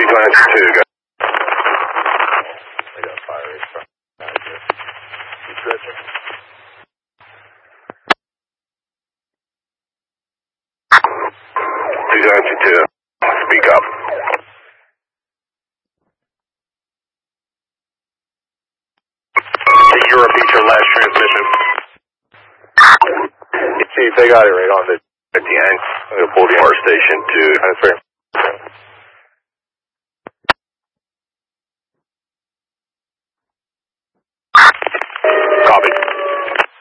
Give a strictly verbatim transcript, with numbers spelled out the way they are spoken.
Lancer two, go. I got fire rate from you stretching? two Lancer two, speak up. Did you repeat your last transmission? Chief, they got it right on the At the end, I'm going to pull the R station to transfer.